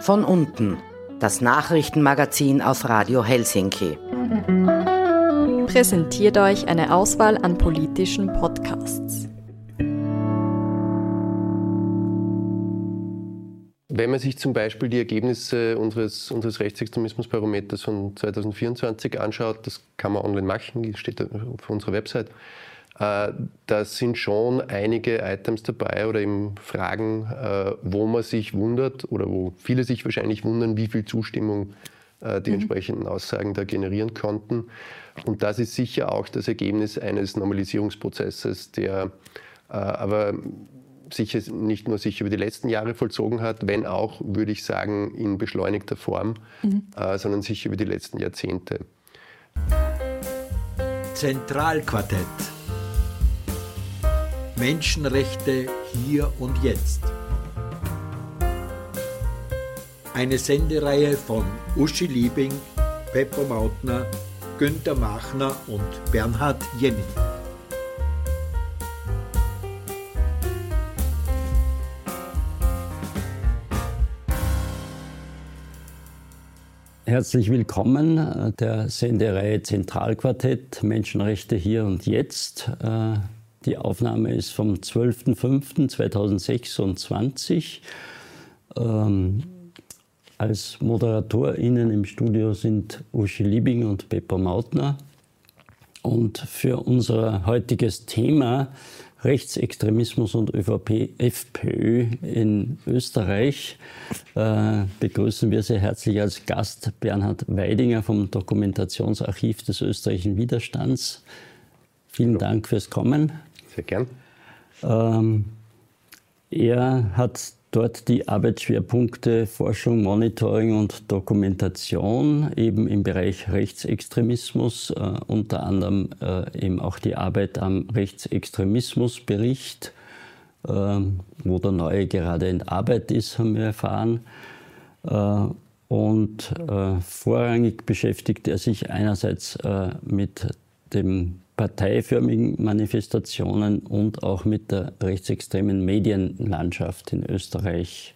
Von unten, das Nachrichtenmagazin auf Radio Helsinki. Präsentiert euch eine Auswahl an politischen Podcasts. Wenn man sich zum Beispiel die Ergebnisse unseres Rechtsextremismusbarometers von 2024 anschaut, das kann man online machen, das steht auf unserer Website, da sind schon einige Items dabei oder eben Fragen, wo man sich wundert oder wo viele sich wahrscheinlich wundern, wie viel Zustimmung die entsprechenden Aussagen da generieren konnten. Und das ist sicher auch das Ergebnis eines Normalisierungsprozesses, der aber sicher nicht nur sich über die letzten Jahre vollzogen hat, wenn auch, würde ich sagen, in beschleunigter Form, sondern sicher über die letzten Jahrzehnte. Zentralquartett. Menschenrechte hier und jetzt. Eine Sendereihe von Uschi Liebing, Beppo Mautner, Günther Machner und Bernhard Jenny. Herzlich willkommen der Sendereihe Zentralquartett Menschenrechte hier und jetzt. Die Aufnahme ist vom 12.05.2026. Als ModeratorInnen im Studio sind Uschi Liebing und Beppo Mautner. Und für unser heutiges Thema Rechtsextremismus und FPÖ in Österreich begrüßen wir sehr herzlich als Gast Bernhard Weidinger vom Dokumentationsarchiv des österreichischen Widerstands. Vielen Dank fürs Kommen. Sehr gern. Er hat dort die Arbeitsschwerpunkte Forschung, Monitoring und Dokumentation eben im Bereich Rechtsextremismus, unter anderem eben auch die Arbeit am Rechtsextremismusbericht, wo der neue gerade in Arbeit ist, haben wir erfahren. Und vorrangig beschäftigt er sich einerseits mit den parteiförmigen Manifestationen und auch mit der rechtsextremen Medienlandschaft in Österreich.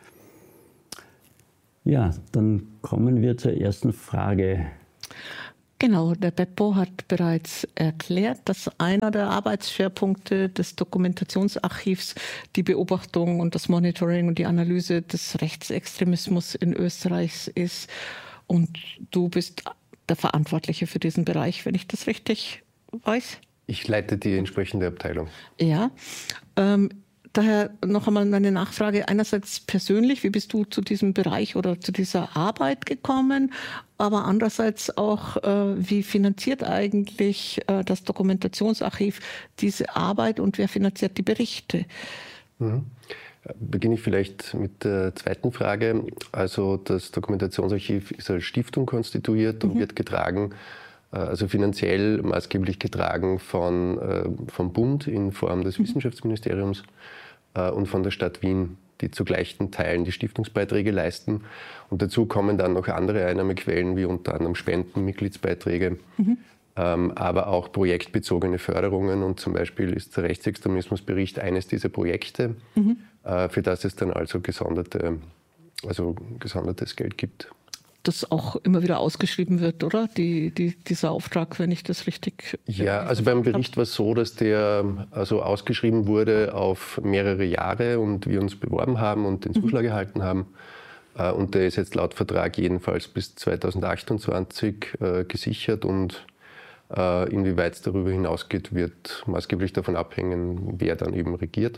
Ja, dann kommen wir zur ersten Frage. Genau, der Beppo hat bereits erklärt, dass einer der Arbeitsschwerpunkte des Dokumentationsarchivs die Beobachtung und das Monitoring und die Analyse des Rechtsextremismus in Österreich ist. Und du bist der Verantwortliche für diesen Bereich, wenn ich das richtig weiß? Ich leite die entsprechende Abteilung. Ja, daher noch einmal meine Nachfrage. Einerseits persönlich, wie bist du zu diesem Bereich oder zu dieser Arbeit gekommen? Aber andererseits auch, wie finanziert eigentlich das Dokumentationsarchiv diese Arbeit und wer finanziert die Berichte? Beginne ich vielleicht mit der zweiten Frage. Also das Dokumentationsarchiv ist als Stiftung konstituiert und wird getragen, also finanziell maßgeblich getragen vom Bund in Form des Wissenschaftsministeriums und von der Stadt Wien, die zu gleichen Teilen die Stiftungsbeiträge leisten. Und dazu kommen dann noch andere Einnahmequellen, wie unter anderem Spenden, Mitgliedsbeiträge, aber auch projektbezogene Förderungen. Und zum Beispiel ist der Rechtsextremismusbericht eines dieser Projekte, für das es dann also gesondertes Geld gibt. Das auch immer wieder ausgeschrieben wird, oder? Dieser Auftrag, wenn ich das richtig... Ja, also beim Bericht war es so, dass der also ausgeschrieben wurde auf mehrere Jahre und wir uns beworben haben und den Zuschlag erhalten haben. Und der ist jetzt laut Vertrag jedenfalls bis 2028 gesichert und inwieweit es darüber hinausgeht, wird maßgeblich davon abhängen, wer dann eben regiert.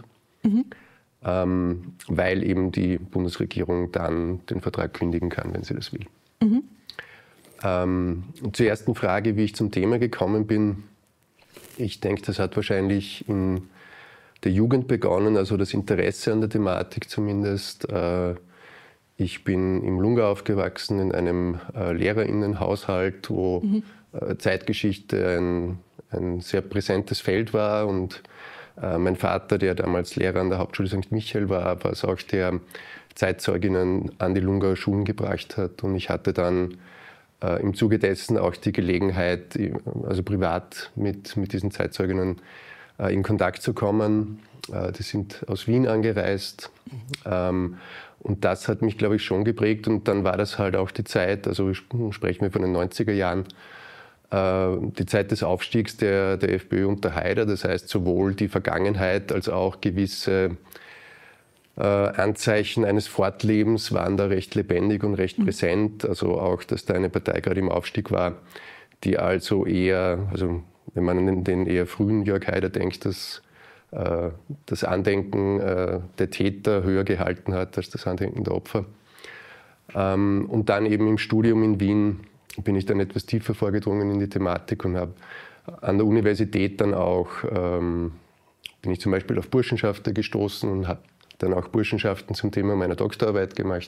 Weil eben die Bundesregierung dann den Vertrag kündigen kann, wenn sie das will. Zur ersten Frage, wie ich zum Thema gekommen bin. Ich denke, das hat wahrscheinlich in der Jugend begonnen, also das Interesse an der Thematik zumindest. Ich bin im Lungau aufgewachsen, in einem LehrerInnenhaushalt, wo Zeitgeschichte ein sehr präsentes Feld war und mein Vater, der damals Lehrer an der Hauptschule St. Michael war es auch, der Zeitzeuginnen an die Lungauer Schulen gebracht hat. Und ich hatte dann im Zuge dessen auch die Gelegenheit, also privat mit diesen Zeitzeuginnen in Kontakt zu kommen. Die sind aus Wien angereist Und das hat mich, glaube ich, schon geprägt. Und dann war das halt auch die Zeit, also sprechen wir von den 90er Jahren, die Zeit des Aufstiegs der FPÖ unter Haider. Das heißt, sowohl die Vergangenheit als auch gewisse Anzeichen eines Fortlebens waren da recht lebendig und recht präsent. Also auch, dass da eine Partei gerade im Aufstieg war, die also eher, also wenn man an den eher frühen Jörg Haider denkt, das Andenken der Täter höher gehalten hat als das Andenken der Opfer. Und dann eben im Studium in Wien bin ich dann etwas tiefer vorgedrungen in die Thematik und habe an der Universität dann auch, bin ich zum Beispiel auf Burschenschaften gestoßen und habe dann auch Burschenschaften zum Thema meiner Doktorarbeit gemacht.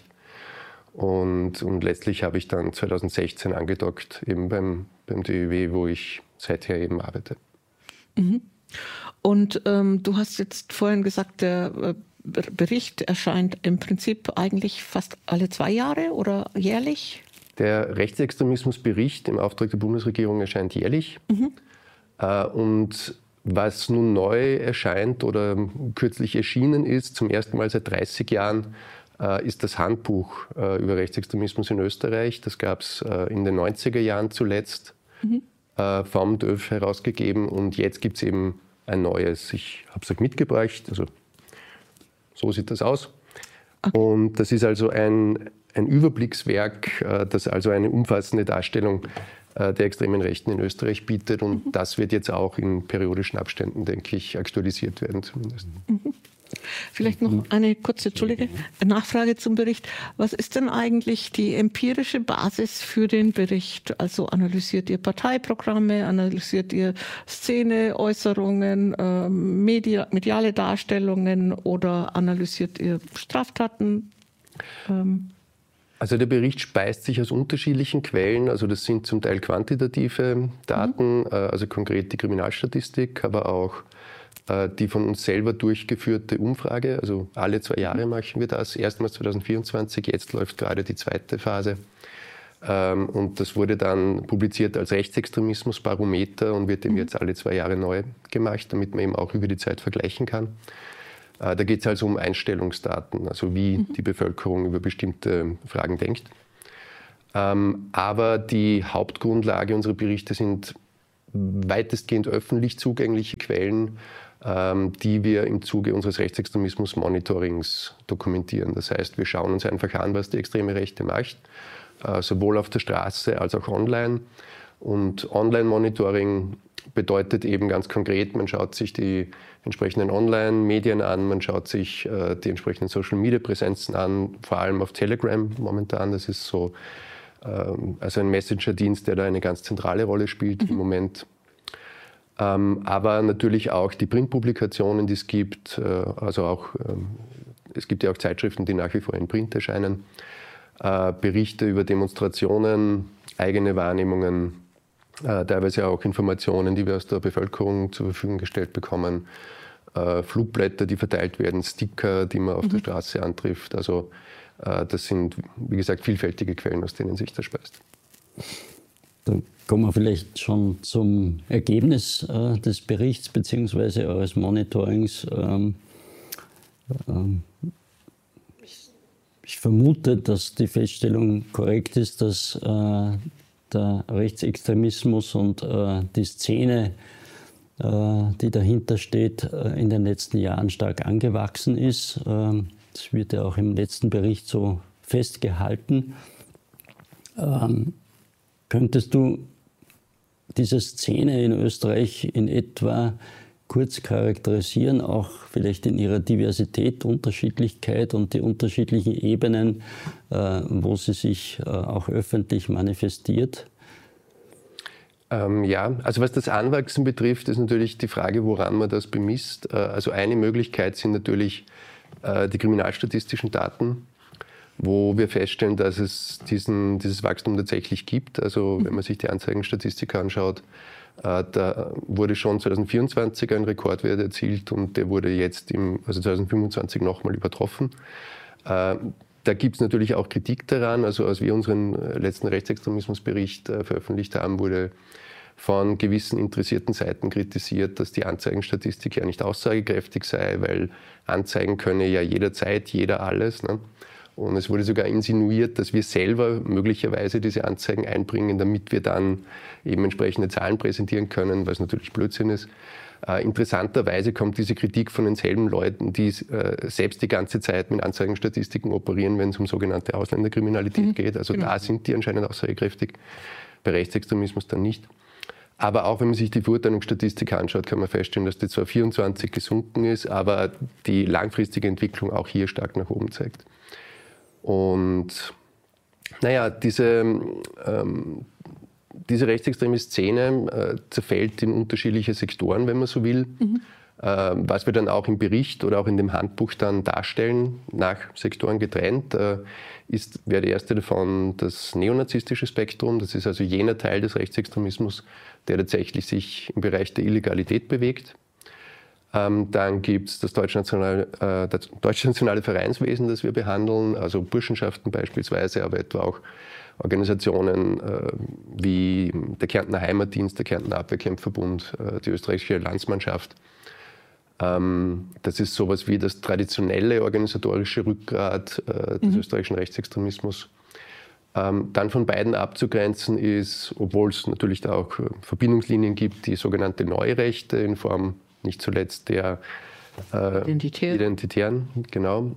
Und letztlich habe ich dann 2016 angedockt, eben beim DÖW, wo ich seither eben arbeite. Mhm. Und du hast jetzt vorhin gesagt, der Bericht erscheint im Prinzip eigentlich fast alle 2 Jahre oder jährlich? Der Rechtsextremismusbericht im Auftrag der Bundesregierung erscheint jährlich. Und was nun neu erscheint oder kürzlich erschienen ist, zum ersten Mal seit 30 Jahren, ist das Handbuch über Rechtsextremismus in Österreich. Das gab es in den 90er Jahren zuletzt vom DÖF herausgegeben und jetzt gibt es eben ein neues. Ich habe es euch mitgebracht, also so sieht das aus. Okay. Und das ist also ein Überblickswerk, das also eine umfassende Darstellung der extremen Rechten in Österreich bietet und das wird jetzt auch in periodischen Abständen, denke ich, aktualisiert werden zumindest. Vielleicht noch eine kurze Nachfrage zum Bericht. Was ist denn eigentlich die empirische Basis für den Bericht? Also analysiert ihr Parteiprogramme, analysiert ihr Szene, Äußerungen, mediale Darstellungen oder analysiert ihr Straftaten? Also der Bericht speist sich aus unterschiedlichen Quellen. Also das sind zum Teil quantitative Daten, also konkret die Kriminalstatistik, aber auch die von uns selber durchgeführte Umfrage. Also alle 2 Jahre machen wir das. Erstmals 2024, jetzt läuft gerade die 2. Phase. Und das wurde dann publiziert als Rechtsextremismusbarometer und wird eben jetzt alle 2 Jahre neu gemacht, damit man eben auch über die Zeit vergleichen kann. Da geht es also um Einstellungsdaten, also wie die Bevölkerung über bestimmte Fragen denkt. Aber die Hauptgrundlage unserer Berichte sind weitestgehend öffentlich zugängliche Quellen, die wir im Zuge unseres Rechtsextremismus-Monitorings dokumentieren. Das heißt, wir schauen uns einfach an, was die extreme Rechte macht, sowohl auf der Straße als auch online. Und Online-Monitoring bedeutet eben ganz konkret, man schaut sich die entsprechenden Online-Medien an, man schaut sich die entsprechenden Social-Media-Präsenzen an, vor allem auf Telegram momentan. Das ist so also ein Messenger-Dienst, der da eine ganz zentrale Rolle spielt im Moment. Aber natürlich auch die Printpublikationen, die es gibt. Also auch, es gibt ja auch Zeitschriften, die nach wie vor in Print erscheinen. Berichte über Demonstrationen, eigene Wahrnehmungen, teilweise auch Informationen, die wir aus der Bevölkerung zur Verfügung gestellt bekommen. Flugblätter, die verteilt werden, Sticker, die man auf der Straße antrifft. Also das sind, wie gesagt, vielfältige Quellen, aus denen sich das speist. Dann kommen wir vielleicht schon zum Ergebnis des Berichts bzw. eures Monitorings. Ich vermute, dass die Feststellung korrekt ist, dass der Rechtsextremismus und die Szene, die dahinter steht, in den letzten Jahren stark angewachsen ist. Das wird ja auch im letzten Bericht so festgehalten. Könntest du diese Szene in Österreich in etwa kurz charakterisieren, auch vielleicht in ihrer Diversität, Unterschiedlichkeit und die unterschiedlichen Ebenen, wo sie sich auch öffentlich manifestiert? Ja, also was das Anwachsen betrifft, ist natürlich die Frage, woran man das bemisst. Also eine Möglichkeit sind natürlich die kriminalstatistischen Daten, wo wir feststellen, dass es dieses Wachstum tatsächlich gibt. Also wenn man sich die Anzeigenstatistik anschaut, da wurde schon 2024 ein Rekordwert erzielt und der wurde jetzt 2025 nochmal übertroffen. Da gibt es natürlich auch Kritik daran. Also als wir unseren letzten Rechtsextremismusbericht veröffentlicht haben, wurde von gewissen interessierten Seiten kritisiert, dass die Anzeigenstatistik ja nicht aussagekräftig sei, weil anzeigen könne ja jederzeit jeder alles. Ne? Und es wurde sogar insinuiert, dass wir selber möglicherweise diese Anzeigen einbringen, damit wir dann eben entsprechende Zahlen präsentieren können, was natürlich Blödsinn ist. Interessanterweise kommt diese Kritik von denselben Leuten, die selbst die ganze Zeit mit Anzeigenstatistiken operieren, wenn es um sogenannte Ausländerkriminalität geht. Also da sind die anscheinend aussagekräftig, bei Rechtsextremismus dann nicht. Aber auch wenn man sich die Verurteilungsstatistik anschaut, kann man feststellen, dass die zwar 24 gesunken ist, aber die langfristige Entwicklung auch hier stark nach oben zeigt. Und naja, diese rechtsextreme Szene zerfällt in unterschiedliche Sektoren, wenn man so will. Was wir dann auch im Bericht oder auch in dem Handbuch dann darstellen, nach Sektoren getrennt, wäre der erste davon das neonazistische Spektrum. Das ist also jener Teil des Rechtsextremismus, der tatsächlich sich im Bereich der Illegalität bewegt. Dann gibt es das deutschnationale Vereinswesen, das wir behandeln, also Burschenschaften beispielsweise, aber etwa auch Organisationen wie der Kärntner Heimatdienst, der Kärntner Abwehrkämpferbund, die österreichische Landsmannschaft. Das ist sowas wie das traditionelle organisatorische Rückgrat des österreichischen Rechtsextremismus. Dann von beiden abzugrenzen ist, obwohl es natürlich da auch Verbindungslinien gibt, die sogenannte Neurechte in Form nicht zuletzt der Identitären, genau,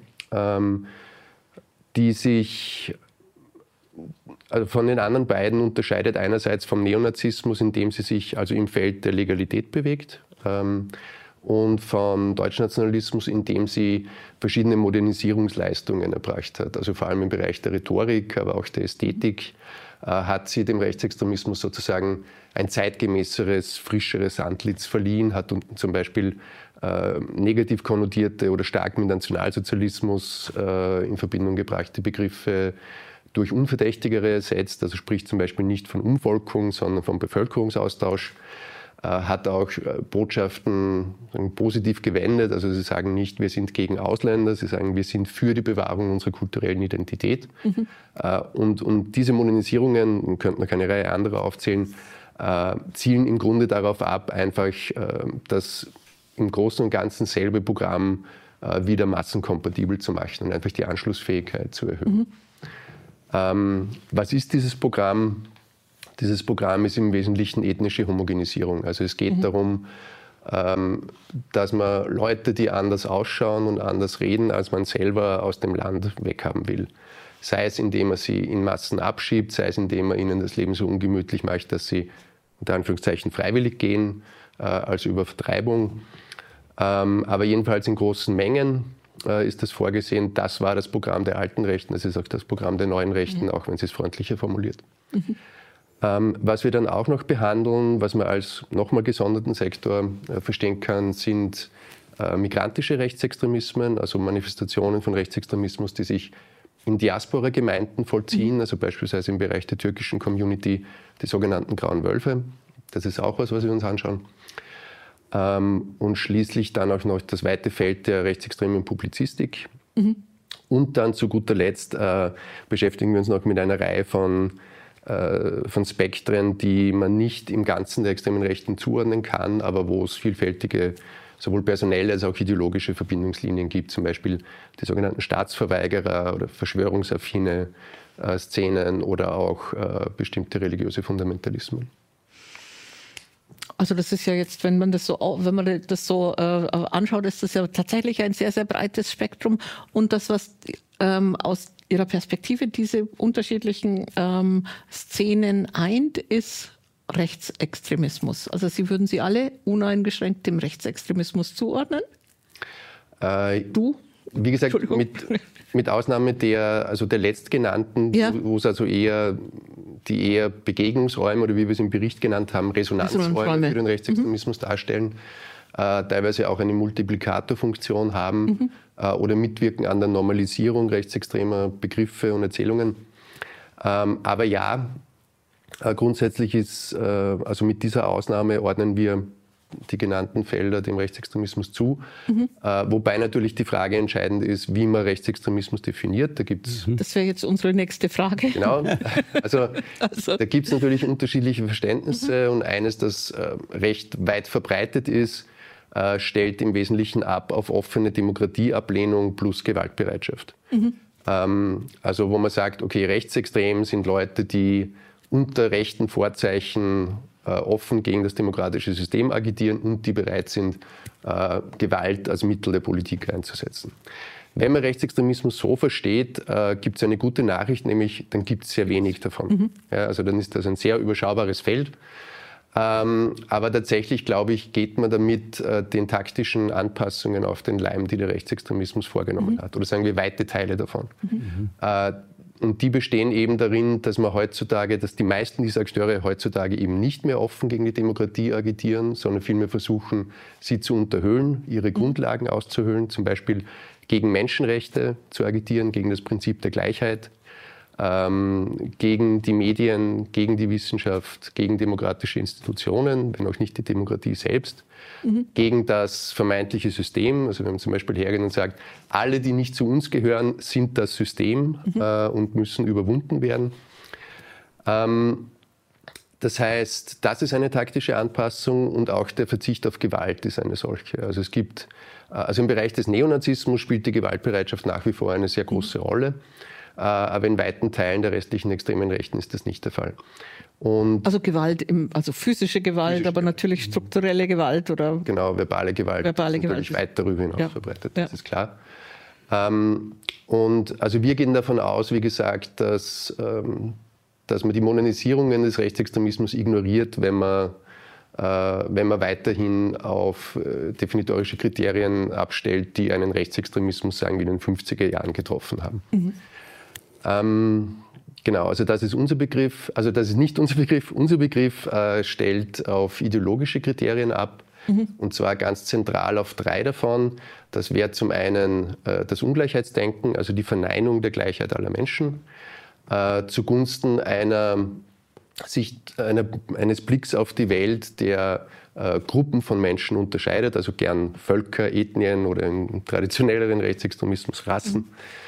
die sich also von den anderen beiden unterscheidet einerseits vom Neonazismus, indem sie sich also im Feld der Legalität bewegt, und vom Deutschnationalismus, indem sie verschiedene Modernisierungsleistungen erbracht hat. Also vor allem im Bereich der Rhetorik, aber auch der Ästhetik hat sie dem Rechtsextremismus sozusagen ein zeitgemäßeres, frischeres Antlitz verliehen, hat zum Beispiel negativ konnotierte oder stark mit Nationalsozialismus in Verbindung gebrachte Begriffe durch unverdächtigere ersetzt, also spricht zum Beispiel nicht von Umvolkung, sondern vom Bevölkerungsaustausch, hat auch Botschaften positiv gewendet, also sie sagen nicht, wir sind gegen Ausländer, sie sagen, wir sind für die Bewahrung unserer kulturellen Identität. Und diese Modernisierungen, könnte man keine Reihe anderer aufzählen, zielen im Grunde darauf ab, einfach das im Großen und Ganzen selbe Programm wieder massenkompatibel zu machen und einfach die Anschlussfähigkeit zu erhöhen. Was ist dieses Programm? Dieses Programm ist im Wesentlichen ethnische Homogenisierung. Also es geht darum, dass man Leute, die anders ausschauen und anders reden, als man selber aus dem Land weghaben will. Sei es, indem man sie in Massen abschiebt, sei es, indem man ihnen das Leben so ungemütlich macht, dass sie unter Anführungszeichen freiwillig gehen, also über Vertreibung. Aber jedenfalls in großen Mengen ist das vorgesehen. Das war das Programm der alten Rechten, das ist auch das Programm der neuen Rechten, auch wenn sie es freundlicher formuliert. Was wir dann auch noch behandeln, was man als nochmal gesonderten Sektor verstehen kann, sind migrantische Rechtsextremismen, also Manifestationen von Rechtsextremismus, die sich in Diaspora-Gemeinden vollziehen, also beispielsweise im Bereich der türkischen Community, die sogenannten Grauen Wölfe. Das ist auch was wir uns anschauen. Und schließlich dann auch noch das weite Feld der rechtsextremen Publizistik. Und dann zu guter Letzt beschäftigen wir uns noch mit einer Reihe von Spektren, die man nicht im Ganzen der extremen Rechten zuordnen kann, aber wo es vielfältige, sowohl personelle als auch ideologische Verbindungslinien gibt, zum Beispiel die sogenannten Staatsverweigerer oder verschwörungsaffine Szenen oder auch bestimmte religiöse Fundamentalismen. Also das ist ja jetzt, wenn man das so anschaut, ist das ja tatsächlich ein sehr, sehr breites Spektrum. Und das, was aus Ihrer Perspektive diese unterschiedlichen Szenen eint, ist Rechtsextremismus. Also würden Sie alle uneingeschränkt dem Rechtsextremismus zuordnen? Du? Wie gesagt, mit Ausnahme der letztgenannten, wo es also eher Begegnungsräume oder wie wir es im Bericht genannt haben, Resonanzräume für den Rechtsextremismus darstellen, teilweise auch eine Multiplikatorfunktion haben oder mitwirken an der Normalisierung rechtsextremer Begriffe und Erzählungen. Aber ja, grundsätzlich ist, also mit dieser Ausnahme ordnen wir die genannten Felder dem Rechtsextremismus zu. Wobei natürlich die Frage entscheidend ist, wie man Rechtsextremismus definiert. Da gibt's das wäre jetzt unsere nächste Frage. Genau. Also da gibt es natürlich unterschiedliche Verständnisse und eines, das recht weit verbreitet ist, stellt im Wesentlichen ab auf offene Demokratieablehnung plus Gewaltbereitschaft. Also wo man sagt, okay, rechtsextrem sind Leute, die unter rechten Vorzeichen offen gegen das demokratische System agitieren und die bereit sind, Gewalt als Mittel der Politik einzusetzen. Wenn man Rechtsextremismus so versteht, gibt es eine gute Nachricht, nämlich dann gibt es sehr wenig davon. Ja, also dann ist das ein sehr überschaubares Feld. Aber tatsächlich, glaube ich, geht man damit den taktischen Anpassungen auf den Leim, die der Rechtsextremismus vorgenommen hat. Oder sagen wir weite Teile davon. Und die bestehen eben darin, dass die meisten dieser Akteure heutzutage eben nicht mehr offen gegen die Demokratie agitieren, sondern vielmehr versuchen, sie zu unterhöhlen, ihre Grundlagen auszuhöhlen, zum Beispiel gegen Menschenrechte zu agitieren, gegen das Prinzip der Gleichheit, gegen die Medien, gegen die Wissenschaft, gegen demokratische Institutionen, wenn auch nicht die Demokratie selbst, gegen das vermeintliche System. Also wenn man zum Beispiel hergeht und sagt, alle, die nicht zu uns gehören, sind das System und müssen überwunden werden. Das heißt, das ist eine taktische Anpassung und auch der Verzicht auf Gewalt ist eine solche. Also im Bereich des Neonazismus spielt die Gewaltbereitschaft nach wie vor eine sehr große Rolle. Aber in weiten Teilen der restlichen extremen Rechten ist das nicht der Fall. Und also Gewalt, also physische Gewalt, aber natürlich strukturelle Gewalt oder... Genau, verbale Gewalt. Natürlich weit darüber hinaus verbreitet, das ist klar. Und also wir gehen davon aus, wie gesagt, dass man die Modernisierungen des Rechtsextremismus ignoriert, wenn man weiterhin auf definitorische Kriterien abstellt, die einen Rechtsextremismus, sagen wir, in den 50er Jahren getroffen haben. Genau, also das ist unser Begriff. Also das ist nicht unser Begriff. Unser Begriff stellt auf ideologische Kriterien ab. Und zwar ganz zentral auf 3 davon. Das wäre zum einen das Ungleichheitsdenken, also die Verneinung der Gleichheit aller Menschen, zugunsten eines Blicks auf die Welt, der Gruppen von Menschen unterscheidet, also gern Völker, Ethnien oder im traditionelleren Rechtsextremismus Rassen.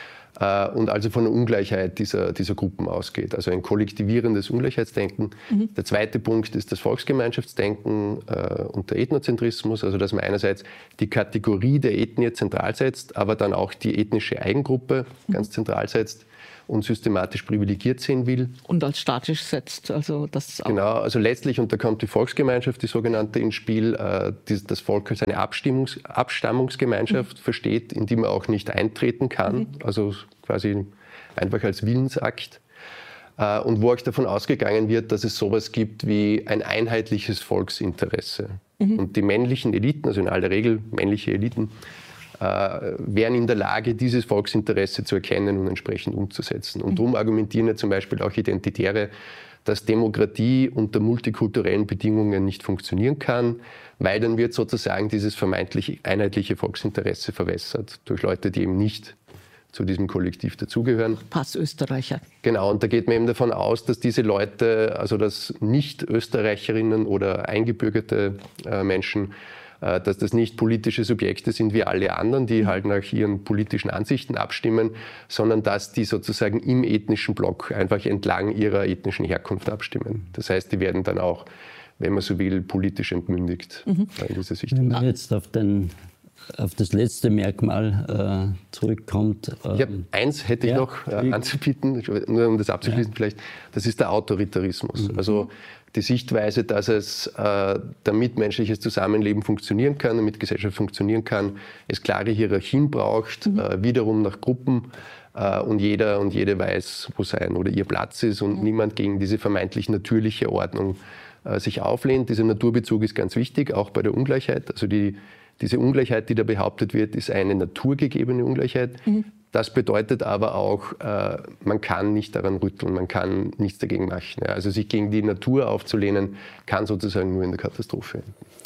Und also von der Ungleichheit dieser Gruppen ausgeht. Also ein kollektivierendes Ungleichheitsdenken. Der zweite Punkt ist das Volksgemeinschaftsdenken und der Ethnozentrismus, also dass man einerseits die Kategorie der Ethnie zentral setzt, aber dann auch die ethnische Eigengruppe ganz zentral setzt und systematisch privilegiert sehen will. Und als statisch setzt. Also das auch. Genau, also letztlich, und da kommt die Volksgemeinschaft, die sogenannte, ins Spiel, das Volk als eine Abstammungsgemeinschaft versteht, in die man auch nicht eintreten kann, also quasi einfach als Willensakt. Und wo auch davon ausgegangen wird, dass es sowas gibt wie ein einheitliches Volksinteresse. Und die männlichen Eliten, also in aller Regel männliche Eliten, wären in der Lage, dieses Volksinteresse zu erkennen und entsprechend umzusetzen. Und darum argumentieren ja zum Beispiel auch Identitäre, dass Demokratie unter multikulturellen Bedingungen nicht funktionieren kann, weil dann wird sozusagen dieses vermeintlich einheitliche Volksinteresse verwässert durch Leute, die eben nicht zu diesem Kollektiv dazugehören. Passösterreicher. Genau, und da geht man eben davon aus, dass diese Leute, also dass Nicht-Österreicherinnen oder eingebürgerte Menschen, dass das nicht politische Subjekte sind wie alle anderen, die halt nach ihren politischen Ansichten abstimmen, sondern dass die sozusagen im ethnischen Block einfach entlang ihrer ethnischen Herkunft abstimmen. Das heißt, die werden dann auch, wenn man so will, politisch entmündigt in dieser Sicht. Wenn man jetzt auf das letzte Merkmal zurückkommt. Eins hätte ich noch anzubieten, nur um das abzuschließen vielleicht, das ist der Autoritarismus. Also die Sichtweise, dass damit menschliches Zusammenleben funktionieren kann, damit Gesellschaft funktionieren kann, es klare Hierarchien braucht, wiederum nach Gruppen und jeder und jede weiß, wo sein oder ihr Platz ist und niemand gegen diese vermeintlich natürliche Ordnung sich auflehnt. Dieser Naturbezug ist ganz wichtig, auch bei der Ungleichheit. Also diese Ungleichheit, die da behauptet wird, ist eine naturgegebene Ungleichheit. Das bedeutet aber auch, man kann nicht daran rütteln, man kann nichts dagegen machen. Ja. Also sich gegen die Natur aufzulehnen, kann sozusagen nur in der Katastrophe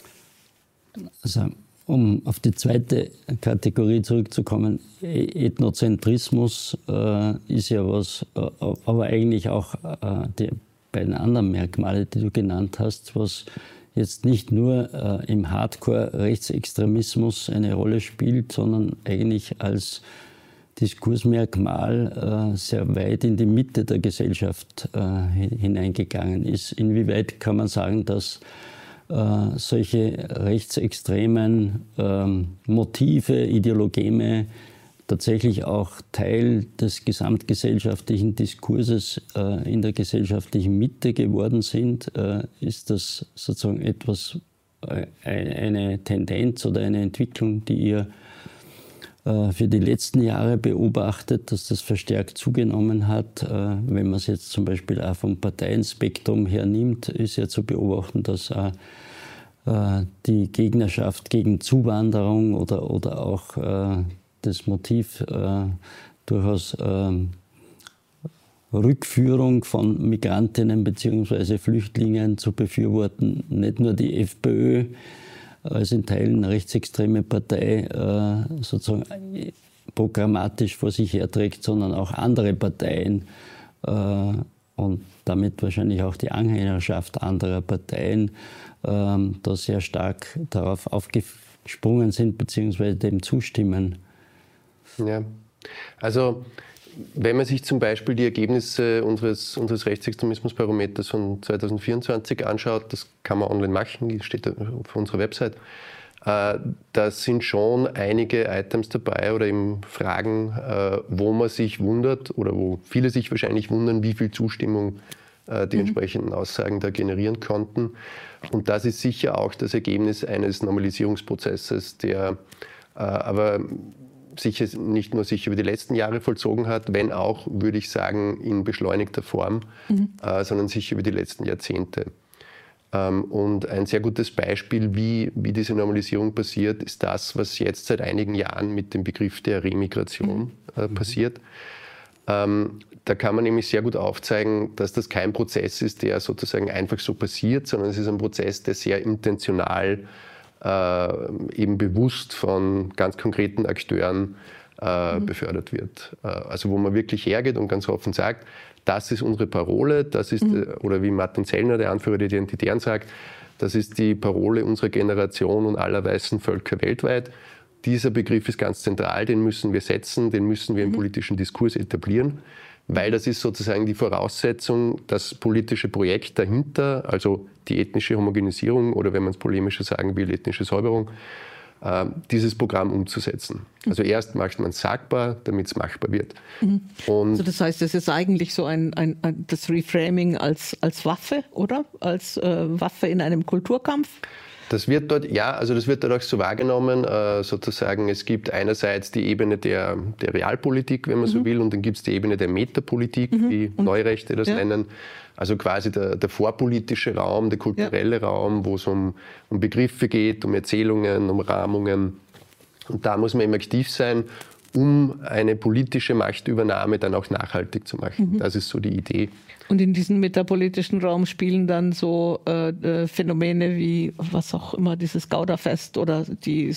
enden. Also, um auf die zweite Kategorie zurückzukommen, Ethnozentrismus ist ja was, aber eigentlich auch die beiden anderen Merkmale, die du genannt hast, was jetzt nicht nur im Hardcore-Rechtsextremismus eine Rolle spielt, sondern eigentlich als Diskursmerkmal sehr weit in die Mitte der Gesellschaft hineingegangen ist. Inwieweit kann man sagen, dass solche rechtsextremen Motive, Ideologeme tatsächlich auch Teil des gesamtgesellschaftlichen Diskurses in der gesellschaftlichen Mitte geworden sind, ist das sozusagen etwas, eine Tendenz oder eine Entwicklung, die ihr für die letzten Jahre beobachtet, dass das verstärkt zugenommen hat. Wenn man es jetzt zum Beispiel auch vom Parteienspektrum her nimmt, ist ja zu beobachten, dass die Gegnerschaft gegen Zuwanderung oder auch das Motiv durchaus Rückführung von Migrantinnen bzw. Flüchtlingen zu befürworten, nicht nur die FPÖ als in Teilen rechtsextreme Partei sozusagen programmatisch vor sich herträgt, sondern auch andere Parteien und damit wahrscheinlich auch die Anhängerschaft anderer Parteien da sehr stark darauf aufgesprungen sind bzw. dem zustimmen. Ja, also wenn man sich zum Beispiel die Ergebnisse unseres Rechtsextremismusbarometers von 2024 anschaut, das kann man online machen, die steht auf unserer Website, da sind schon einige Items dabei oder eben Fragen, wo man sich wundert oder wo viele sich wahrscheinlich wundern, wie viel Zustimmung die entsprechenden Aussagen da generieren konnten. Und das ist sicher auch das Ergebnis eines Normalisierungsprozesses, der aber sicher nicht nur sich über die letzten Jahre vollzogen hat, wenn auch, würde ich sagen, in beschleunigter Form, sondern sich über die letzten Jahrzehnte. Und ein sehr gutes Beispiel, wie diese Normalisierung passiert, ist das, was jetzt seit einigen Jahren mit dem Begriff der Remigration passiert. Da kann man nämlich sehr gut aufzeigen, dass das kein Prozess ist, der sozusagen einfach so passiert, sondern es ist ein Prozess, der sehr intentional eben bewusst von ganz konkreten Akteuren befördert wird. Also wo man wirklich hergeht und ganz offen sagt, das ist unsere Parole, das ist, oder wie Martin Sellner, der Anführer der Identitären, sagt, das ist die Parole unserer Generation und aller weißen Völker weltweit. Dieser Begriff ist ganz zentral, den müssen wir setzen, den müssen wir im politischen Diskurs etablieren, weil das ist sozusagen die Voraussetzung, das politische Projekt dahinter, also die ethnische Homogenisierung oder wenn man es polemischer sagen will, ethnische Säuberung, dieses Programm umzusetzen. Also erst macht man es sagbar, damit es machbar wird. Und also das heißt, es ist eigentlich so das Reframing als Waffe, oder? Als Waffe in einem Kulturkampf? Das wird dort, ja, also das wird dort auch so wahrgenommen, sozusagen, es gibt einerseits die Ebene der Realpolitik, wenn man so will, und dann gibt es die Ebene der Metapolitik, wie Neurechte das nennen, also quasi der vorpolitische Raum, der kulturelle Raum, wo es um Begriffe geht, um Erzählungen, um Rahmungen, und da muss man eben aktiv sein, um eine politische Machtübernahme dann auch nachhaltig zu machen. Das ist so die Idee. Und in diesem metapolitischen Raum spielen dann so Phänomene wie, was auch immer, dieses Gauderfest oder die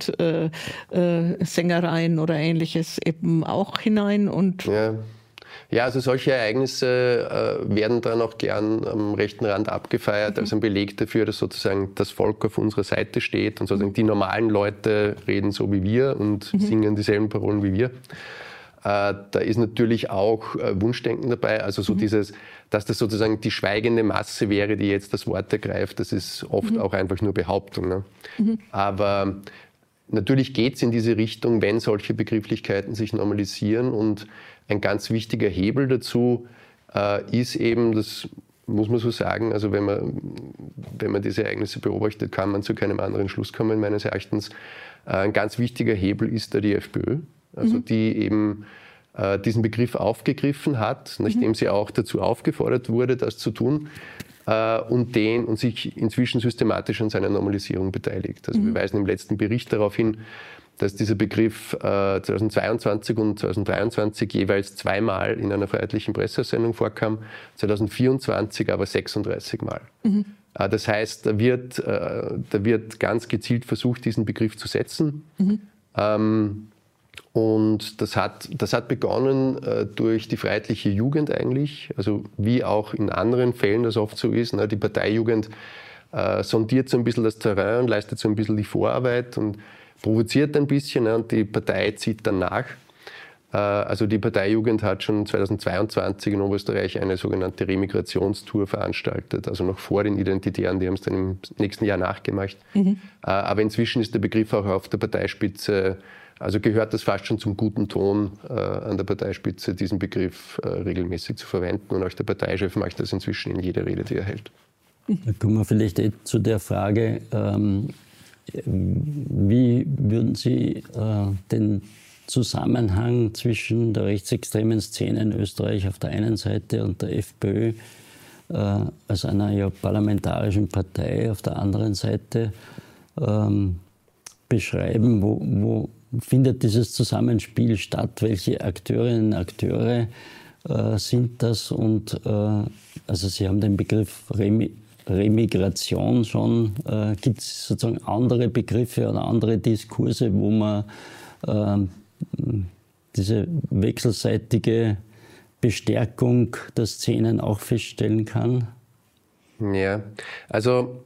Sylt-Sängereien oder Ähnliches eben auch hinein. Und ja, also solche Ereignisse werden dann auch gern am rechten Rand abgefeiert als ein Beleg dafür, dass sozusagen das Volk auf unserer Seite steht und sozusagen die normalen Leute reden so wie wir und singen dieselben Parolen wie wir. Da ist natürlich auch Wunschdenken dabei, also so dieses, dass das sozusagen die schweigende Masse wäre, die jetzt das Wort ergreift, das ist oft auch einfach nur Behauptung. Ne? Aber natürlich geht es in diese Richtung, wenn solche Begrifflichkeiten sich normalisieren, und ein ganz wichtiger Hebel dazu ist eben, das muss man so sagen, also wenn man diese Ereignisse beobachtet, kann man zu keinem anderen Schluss kommen, meines Erachtens. Ein ganz wichtiger Hebel ist da die FPÖ. Also die eben diesen Begriff aufgegriffen hat, nachdem sie auch dazu aufgefordert wurde, das zu tun, und sich inzwischen systematisch an seiner Normalisierung beteiligt. Also wir weisen im letzten Bericht darauf hin, dass dieser Begriff 2022 und 2023 jeweils zweimal in einer freiheitlichen Pressesendung vorkam, 2024 aber 36 Mal. Das heißt, da wird ganz gezielt versucht, diesen Begriff zu setzen. Und das hat begonnen durch die freiheitliche Jugend eigentlich, also wie auch in anderen Fällen das oft so ist. Ne? Die Parteijugend sondiert so ein bisschen das Terrain, leistet so ein bisschen die Vorarbeit und provoziert ein bisschen, ne? Und die Partei zieht dann nach. Also die Parteijugend hat schon 2022 in Oberösterreich eine sogenannte Remigrationstour veranstaltet, also noch vor den Identitären, die haben es dann im nächsten Jahr nachgemacht. Aber inzwischen ist der Begriff auch auf der Parteispitze Also gehört das fast schon zum guten Ton an der Parteispitze, diesen Begriff regelmäßig zu verwenden. Und auch der Parteichef macht das inzwischen in jeder Rede, die er hält. Da kommen wir vielleicht zu der Frage, wie würden Sie den Zusammenhang zwischen der rechtsextremen Szene in Österreich auf der einen Seite und der FPÖ als einer ja parlamentarischen Partei auf der anderen Seite beschreiben? Wo findet dieses Zusammenspiel statt? Welche Akteurinnen und Akteure sind das? Und also Sie haben den Begriff Remigration schon. Gibt es sozusagen andere Begriffe oder andere Diskurse, wo man diese wechselseitige Bestärkung der Szenen auch feststellen kann? Ja, also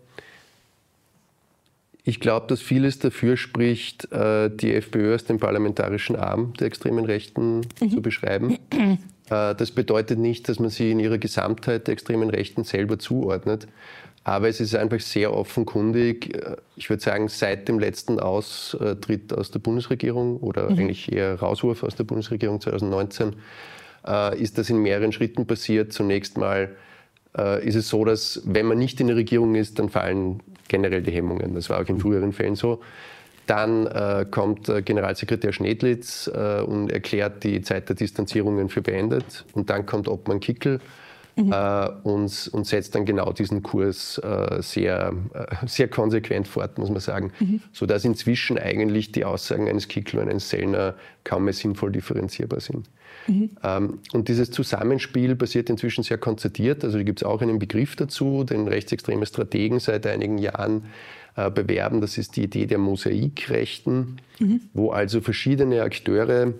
ich glaube, dass vieles dafür spricht, die FPÖ als den parlamentarischen Arm der extremen Rechten zu beschreiben. Das bedeutet nicht, dass man sie in ihrer Gesamtheit der extremen Rechten selber zuordnet. Aber es ist einfach sehr offenkundig, ich würde sagen, seit dem letzten Austritt aus der Bundesregierung oder eigentlich eher Rauswurf aus der Bundesregierung 2019, ist das in mehreren Schritten passiert. Zunächst mal ist es so, dass wenn man nicht in der Regierung ist, dann fallen generell die Hemmungen. Das war auch in früheren Fällen so. Dann kommt Generalsekretär Schnedlitz und erklärt die Zeit der Distanzierungen für beendet. Und dann kommt Obmann Kickl und setzt dann genau diesen Kurs sehr konsequent fort, muss man sagen. Sodass inzwischen eigentlich die Aussagen eines Kickl und eines Sellner kaum mehr sinnvoll differenzierbar sind. Und dieses Zusammenspiel passiert inzwischen sehr konzertiert. Also da gibt es auch einen Begriff dazu, den rechtsextreme Strategen seit einigen Jahren bewerben. Das ist die Idee der Mosaikrechten, wo also verschiedene Akteure,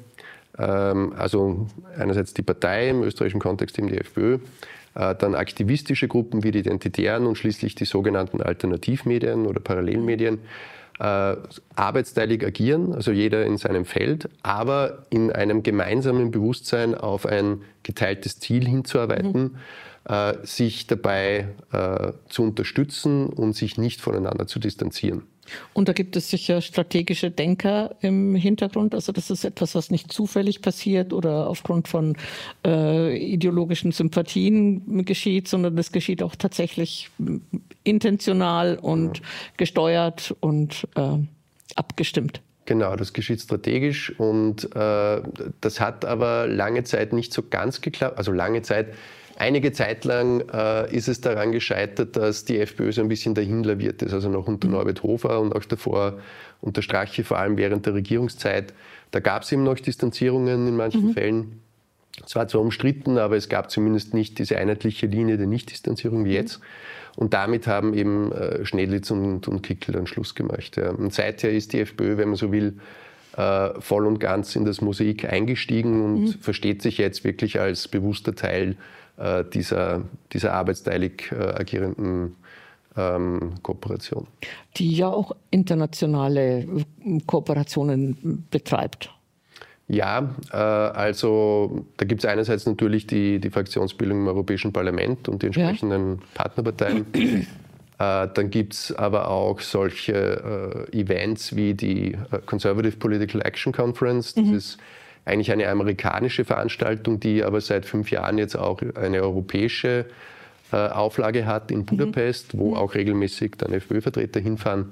also einerseits die Partei, im österreichischen Kontext eben die FPÖ, dann aktivistische Gruppen wie die Identitären und schließlich die sogenannten Alternativmedien oder Parallelmedien, arbeitsteilig agieren, also jeder in seinem Feld, aber in einem gemeinsamen Bewusstsein auf ein geteiltes Ziel hinzuarbeiten, sich dabei zu unterstützen und sich nicht voneinander zu distanzieren. Und da gibt es sicher strategische Denker im Hintergrund. Also das ist etwas, was nicht zufällig passiert oder aufgrund von ideologischen Sympathien geschieht, sondern das geschieht auch tatsächlich intentional und gesteuert und abgestimmt. Genau, das geschieht strategisch und das hat aber lange Zeit nicht so ganz geklappt. Also einige Zeit lang ist es daran gescheitert, dass die FPÖ so ein bisschen dahin laviert ist. Also noch unter Norbert Hofer und auch davor unter Strache, vor allem während der Regierungszeit. Da gab es eben noch Distanzierungen in manchen Fällen. Es war zwar umstritten, aber es gab zumindest nicht diese einheitliche Linie der Nichtdistanzierung wie jetzt. Und damit haben eben Schnedlitz und Kickl dann Schluss gemacht. Ja. Und seither ist die FPÖ, wenn man so will, voll und ganz in das Mosaik eingestiegen und versteht sich jetzt wirklich als bewusster Teil dieser arbeitsteilig agierenden Kooperation. Die ja auch internationale Kooperationen betreibt. Ja, also da gibt es einerseits natürlich die Fraktionsbildung im Europäischen Parlament und die entsprechenden Partnerparteien. Dann gibt es aber auch solche Events wie die Conservative Political Action Conference. Das ist eigentlich eine amerikanische Veranstaltung, die aber seit 5 Jahren jetzt auch eine europäische Auflage hat in Budapest, wo auch regelmäßig dann FPÖ-Vertreter hinfahren.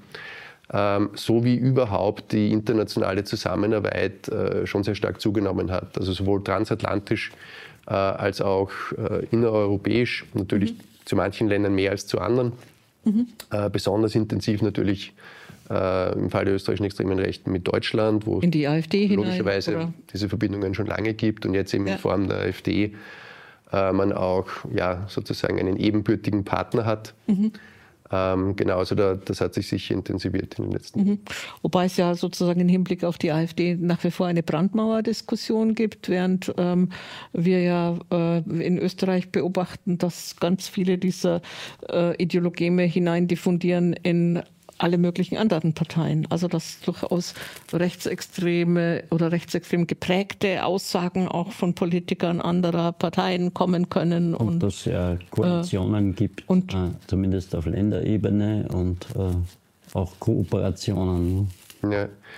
So wie überhaupt die internationale Zusammenarbeit schon sehr stark zugenommen hat. Also sowohl transatlantisch als auch innereuropäisch, natürlich zu manchen Ländern mehr als zu anderen. Besonders intensiv natürlich im Fall der österreichischen extremen Rechten mit Deutschland, wo in die AfD logischerweise diese Verbindungen schon lange gibt und jetzt eben in Form der AfD man auch sozusagen einen ebenbürtigen Partner hat. Genau, also das hat sich sicher intensiviert in den letzten Jahren. Wobei es ja sozusagen im Hinblick auf die AfD nach wie vor eine Brandmauerdiskussion gibt, während wir ja in Österreich beobachten, dass ganz viele dieser Ideologeme hineindiffundieren in alle möglichen anderen Parteien. Also dass durchaus rechtsextreme oder rechtsextrem geprägte Aussagen auch von Politikern anderer Parteien kommen können. Und dass es ja Koalitionen gibt, zumindest auf Länderebene und auch Kooperationen. Ja.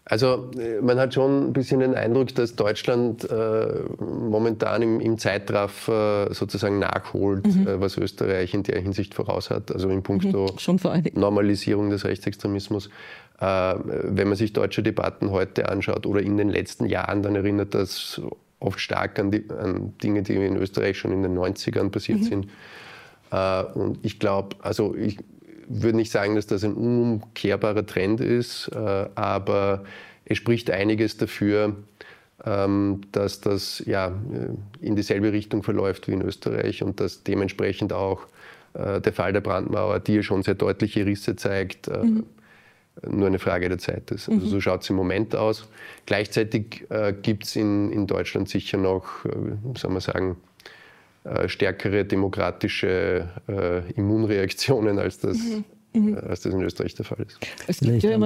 Also man hat schon ein bisschen den Eindruck, dass Deutschland momentan im Zeitraffer sozusagen nachholt, was Österreich in der Hinsicht voraus hat, also in puncto Normalisierung des Rechtsextremismus. Wenn man sich deutsche Debatten heute anschaut oder in den letzten Jahren, dann erinnert das oft stark an Dinge, die in Österreich schon in den 90ern passiert sind. Und ich glaube, also ich würde nicht sagen, dass das ein unumkehrbarer Trend ist, aber es spricht einiges dafür, dass das in dieselbe Richtung verläuft wie in Österreich und dass dementsprechend auch der Fall der Brandmauer, die ja schon sehr deutliche Risse zeigt, nur eine Frage der Zeit ist. Also so schaut es im Moment aus. Gleichzeitig gibt es in Deutschland sicher noch, sagen wir sagen, stärkere demokratische Immunreaktionen, als das in Österreich der Fall ist. Es gibt ja immer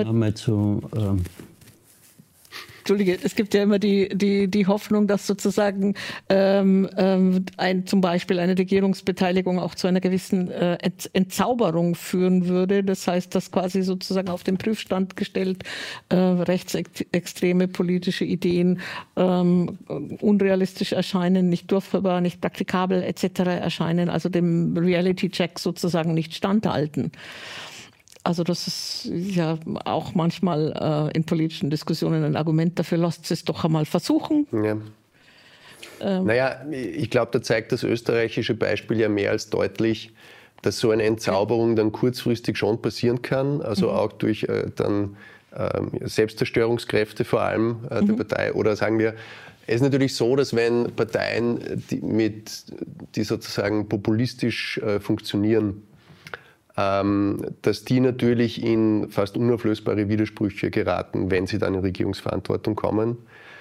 es gibt ja immer die Hoffnung, dass sozusagen zum Beispiel eine Regierungsbeteiligung auch zu einer gewissen Entzauberung führen würde. Das heißt, dass quasi sozusagen auf den Prüfstand gestellt rechtsextreme politische Ideen unrealistisch erscheinen, nicht durchführbar, nicht praktikabel etc. erscheinen, also dem Reality-Check sozusagen nicht standhalten. Also das ist ja auch manchmal in politischen Diskussionen ein Argument dafür, lasst es doch einmal versuchen. Ja. Naja, ich glaube, da zeigt das österreichische Beispiel ja mehr als deutlich, dass so eine Entzauberung dann kurzfristig schon passieren kann, also auch durch dann Selbstzerstörungskräfte vor allem der Partei. Oder sagen wir, es ist natürlich so, dass wenn Parteien, die sozusagen populistisch funktionieren, dass die natürlich in fast unauflösbare Widersprüche geraten, wenn sie dann in Regierungsverantwortung kommen,